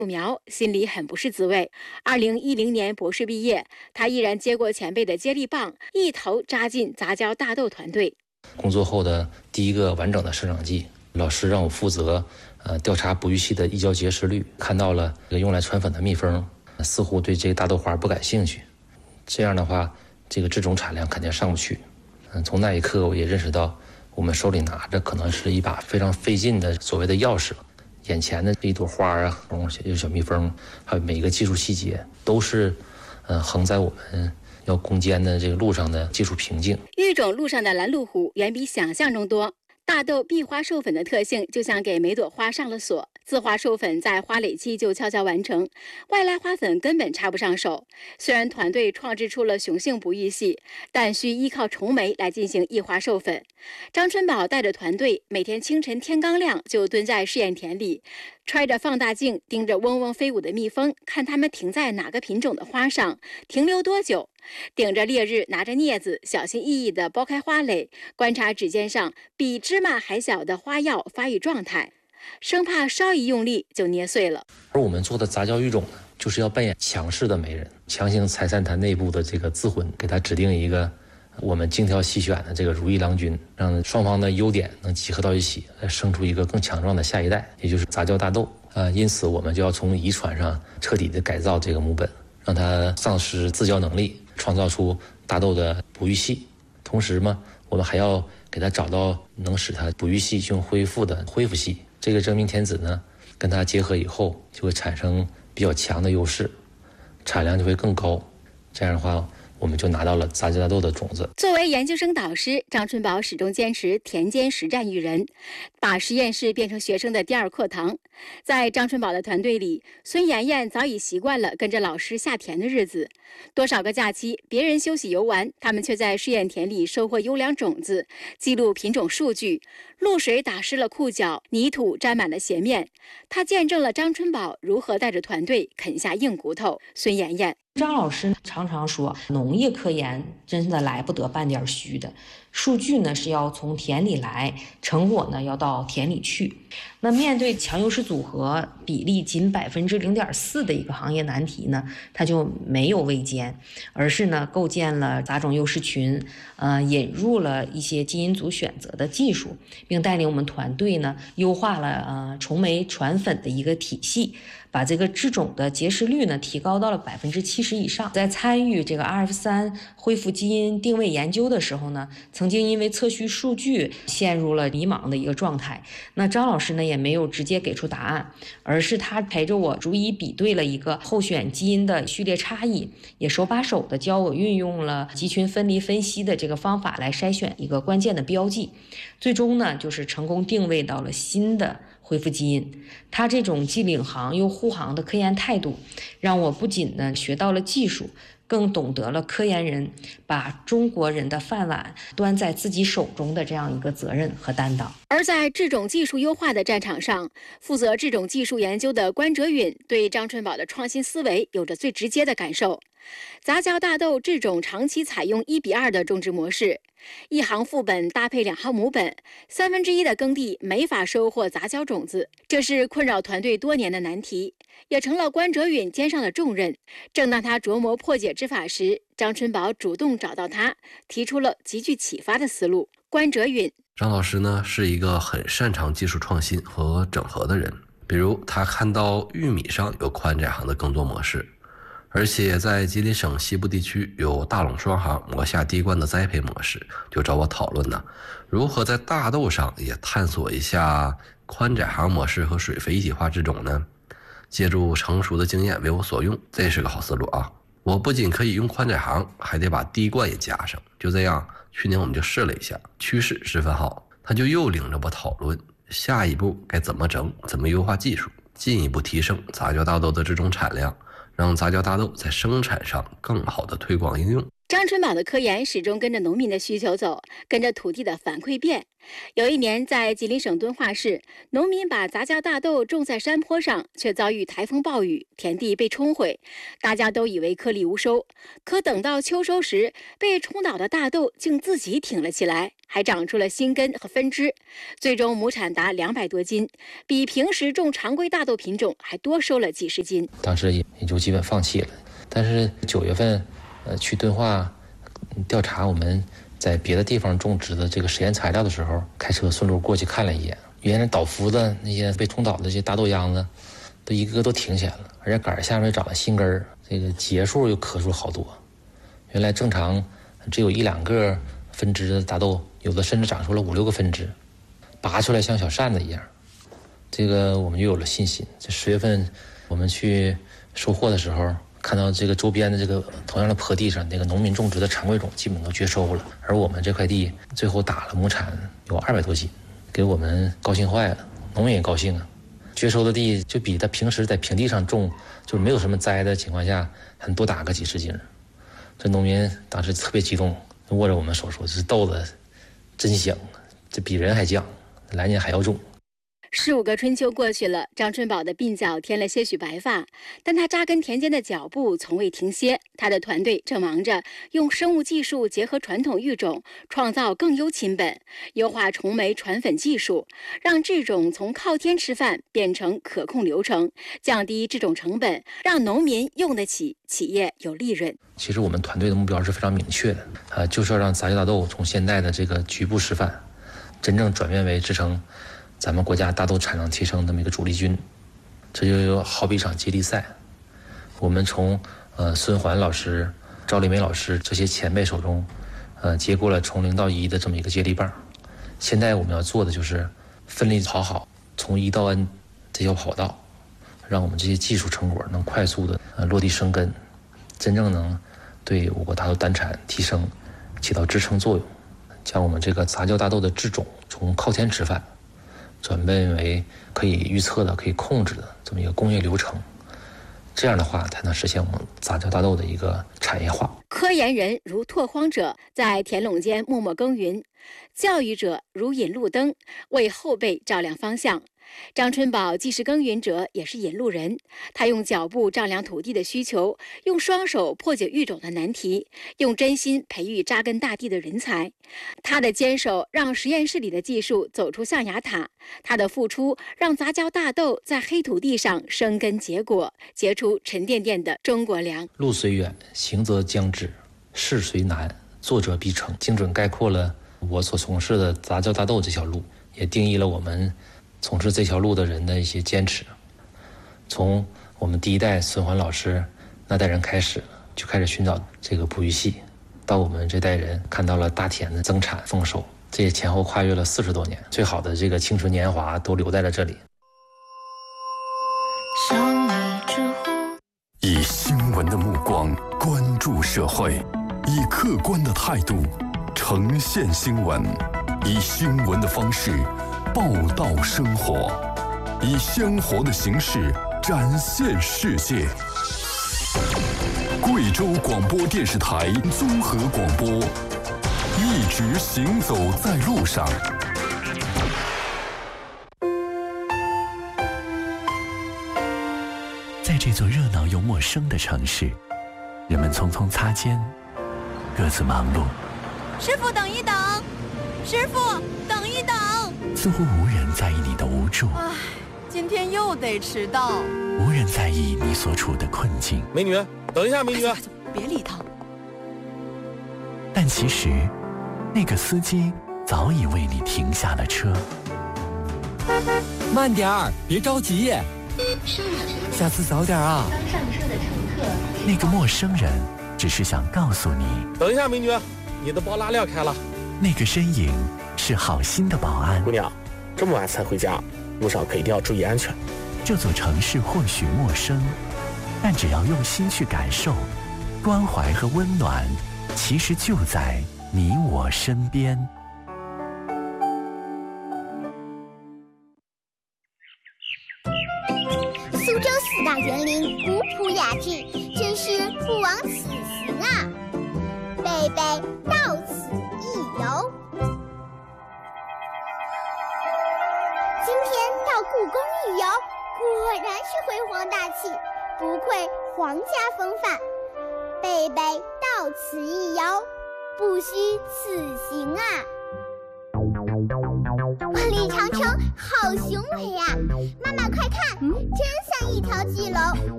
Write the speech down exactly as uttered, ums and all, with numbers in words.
树苗，心里很不是滋味。二零一零年博士毕业，他依然接过前辈的接力棒，一头扎进杂交大豆团队。 工作后的第一个完整的生长季，老师让我负责呃调查哺育系的异交结实率，看到了用来传粉的蜜蜂似乎对这个大豆花不感兴趣，这样的话，这个制种产量肯定上不去。嗯，从那一刻我也认识到，我们手里拿着可能是一把非常费劲的所谓的钥匙，眼前的一朵花啊，有小蜜蜂，还有每一个技术细节，都是呃横在我们要攻坚的这个路上的技术瓶颈。 育种路上的拦路虎远比想象中多。大豆闭花授粉的特性就像给每朵花上了锁，自花授粉在花蕾期就悄悄完成，外来花粉根本插不上手。虽然团队创制出了雄性哺育系，但需依靠虫媒来进行异花授粉。张春宝带着团队每天清晨天刚亮就蹲在试验田里，揣着放大镜盯着嗡嗡飞舞的蜜蜂，看它们停在哪个品种的花上，停留多久。顶着烈日，拿着镊子，小心翼翼地剥开花蕾，观察指尖上比芝麻还小的花药发育状态，生怕稍一用力就捏碎了。 而我们做的杂交育种呢，就是要扮演强势的媒人，强行拆散它内部的这个自婚，给它指定一个我们精挑细选的这个如意郎君，让双方的优点能集合到一起，生出一个更强壮的下一代，也就是杂交大豆。呃，因此我们就要从遗传上彻底的改造这个母本，让它丧失自交能力，创造出大豆的哺育系。同时嘛，我们还要给它找到能使它哺育系性恢复的恢复系。这个真命天子呢，跟它结合以后，就会产生比较强的优势，产量就会更高。这样的话，我们就拿到了杂交大豆的种子。 作为研究生导师，张春宝始终坚持田间实战育人，把实验室变成学生的第二课堂。在张春宝的团队里，孙妍妍早已习惯了跟着老师下田的日子。多少个假期，别人休息游玩，他们却在试验田里收获优良种子，记录品种数据。露水打湿了裤脚，泥土沾满了鞋面。他见证了张春宝如何带着团队啃下硬骨头。孙妍妍。 张老师常常说，农业科研真的来不得半点虚的，数据呢是要从田里来，成果呢要到田里去。那面对强优势组合比例仅百分之零点四的一个行业难题呢，他就没有畏艰，而是呢构建了杂种优势群，呃，引入了一些基因组选择的技术，并带领我们团队呢优化了呃虫媒传粉的一个体系。把这个制种的结实率呢提高到了百分之七十以上。在参与这个 R F 三 恢复基因定位研究的时候呢，曾经因为测序数据陷入了迷茫的一个状态。那张老师呢也没有直接给出答案，而是他陪着我逐一比对了一个候选基因的序列差异，也手把手的教我运用了集群分离分析的这个方法来筛选一个关键的标记，最终呢就是成功定位到了新的恢复基因。他这种既领航又护航的科研态度，让我不仅呢学到了技术，更懂得了科研人把中国人的饭碗端在自己手中的这样一个责任和担当。 而在制种技术优化的战场上，负责制种技术研究的关哲允对张春宝的创新思维有着最直接的感受。杂交大豆制种长期采用一比二的种植模式，一行副本搭配两行母本，三分之一的耕地没法收获杂交种子，这是困扰团队多年的难题，也成了关哲允肩上的重任。正当他琢磨破解之法时，张春宝主动找到他，提出了极具启发的思路。关哲允： 张老师呢是一个很擅长技术创新和整合的人，比如他看到玉米上有宽窄行的耕作模式，而且在吉林省西部地区有大垄双行磨下滴灌的栽培模式，就找我讨论呢，如何在大豆上也探索一下宽窄行模式和水肥一体化制种呢？借助成熟的经验为我所用，这是个好思路啊！我不仅可以用宽窄行，还得把滴灌也加上。就这样，去年我们就试了一下，趋势十分好。他就又领着我讨论下一步该怎么整，怎么优化技术，进一步提升杂交大豆的这种产量，让杂交大豆在生产上更好的推广应用。 张春宝的科研始终跟着农民的需求走，跟着土地的反馈变。有一年，在吉林省敦化市，农民把杂交大豆种在山坡上，却遭遇台风暴雨，田地被冲毁。大家都以为颗粒无收，可等到秋收时，被冲倒的大豆竟自己挺了起来，还长出了新根和分支，最终亩产达两百多斤，比平时种常规大豆品种还多收了几十斤。 当时也就基本放弃了。但是九月份，呃，去敦化调查我们在别的地方种植的这个实验材料的时候，开车顺路过去看了一眼，原来倒伏的那些被冲倒的这些大豆秧子，都一个个都挺起来了，而且杆下面长了新根儿，这个节数又咳出好多。原来正常只有一两个分支的大豆，有的甚至长出了五六个分支，拔出来像小扇子一样。这个我们就有了信心。这十月份我们去收货的时候，看到这个周边的这个同样的坡地上，那个农民种植的常规种基本都绝收了，而我们这块地最后打了亩产有二百多斤，给我们高兴坏了，农民也高兴啊。绝收的地就比他平时在平地上种，就是没有什么灾的情况下，还多打个几十斤。这农民当时特别激动，握着我们手说：“这豆子真香，这比人还犟，来年还要种。” 十五个春秋过去了，张春宝的鬓角添了些许白发，但他扎根田间的脚步从未停歇。他的团队正忙着用生物技术结合传统育种，创造更优亲本，优化虫媒传粉技术，让制种从靠天吃饭变成可控流程，降低制种成本，让农民用得起，企业有利润。 其实我们团队的目标是非常明确的，呃，就是要让杂交大豆从现在的这个局部示范，真正转变为制成咱们国家大豆产量提升这么一个主力军。这就好比一场接力赛，我们从呃孙环老师、赵丽梅老师这些前辈手中，呃接过了从零到一的这么一个接力棒。现在我们要做的就是奋力跑好从一到 N 这条跑道，让我们这些技术成果能快速的呃落地生根，真正能对我国大豆单产提升起到支撑作用，将我们这个杂交大豆的制种从靠天吃饭转变为可以预测的、可以控制的这么一个工业流程，这样的话才能实现我们杂交大豆的一个产业化。 科研人如拓荒者，在田垄间默默耕耘；教育者如引路灯，为后辈照亮方向。张春宝既是耕耘者，也是引路人。他用脚步丈量土地的需求，用双手破解育种的难题，用真心培育扎根大地的人才。他的坚守让实验室里的技术走出象牙塔，他的付出让杂交大豆在黑土地上生根结果，结出沉甸甸的中国粮。 路虽远，行则将至；事虽难，做者必成。精准概括了我所从事的杂交大豆这条路，也定义了我们从事这条路的人的一些坚持。从我们第一代孙环老师那代人开始，就开始寻找这个哺育系，到我们这代人看到了大田的增产丰收，这也前后跨越了四十多年，最好的这个青春年华都留在了这里。 以新闻的目光关注社会，以客观的态度呈现新闻，以新闻的方式报道生活，以鲜活的形式展现世界。贵州广播电视台综合广播，一直行走在路上。 在这座热闹又陌生的城市，人们匆匆擦肩，各自忙碌。 师傅，等一等！师傅，等一等！ 似乎无人在意你的无助， 唉，今天又得迟到。 无人在意你所处的困境。 美女，等一下，美女！ 哎、别理他。 但其实，那个司机早已为你停下了车。 慢点儿，别着急。下次早点啊。 刚上车的乘客。 那个陌生人只是想告诉你， 等一下，美女，你的包拉链开了。 那个身影是好心的保安。 姑娘，这么晚才回家，路上可一定要注意安全。 这座城市或许陌生，但只要用心去感受，关怀和温暖其实就在你我身边。 苏州四大园林古朴雅致，真是不枉此行啊！北贝贝到此一游。今天到故宫一游，果然是辉煌大气，不愧皇家风范。贝贝到此一游，不虚此行啊！万里长城好雄伟呀、啊！妈妈快看，真像一条巨龙，